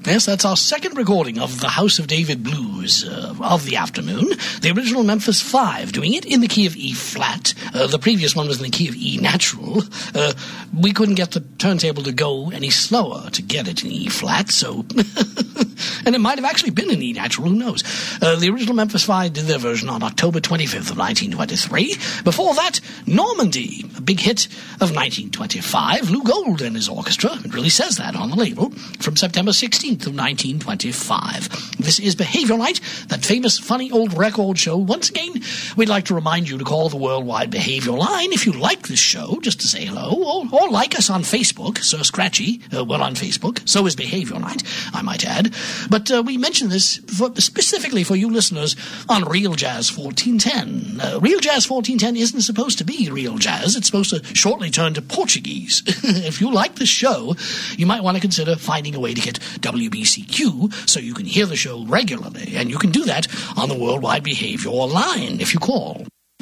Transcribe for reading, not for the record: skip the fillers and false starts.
Yes, that's our second recording of the House of David Blues of the afternoon. The original Memphis 5, doing it in the key of E flat. The previous one was in the key of E natural. We couldn't get the turntable to go any slower to get it in E flat, so... and it might have actually been in E natural, who knows. The original Memphis 5 did their version on October 25th of 1923. Before that, Normandy, a big hit of 1925. Lou Gold and his orchestra, it really says that on the label, from September 16th of 1925. This is Behavior Night, that famous funny old record show. Once again, we'd like to remind you to call the Worldwide Behavior Line if you like this show, just to say hello, or like us on Facebook. Sir Scratchy, we're on Facebook. So is Behavior Night, I might add. But we mention this specifically for you listeners on Real Jazz 1410. Real Jazz 1410 isn't supposed to be real jazz. It's supposed to shortly turn to Portuguese. If you like this show, you might want to consider finding a way to get WBCQ so you can hear the show regularly. And you can do that on the Worldwide Behavior Line if you call.